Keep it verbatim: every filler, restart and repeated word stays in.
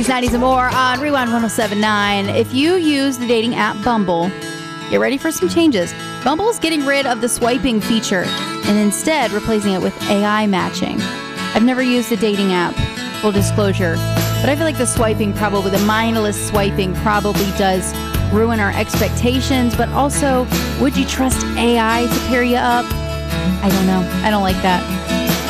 nineties and more on Rewind one oh seven point nine. If you use the dating app Bumble, get ready for some changes. Bumble is getting rid of the swiping feature and instead replacing it with A I matching. I've never used a dating app, full disclosure, but I feel like the swiping probably, the mindless swiping probably does ruin our expectations, but also, would you trust A I to pair you up? I don't know. I don't like that.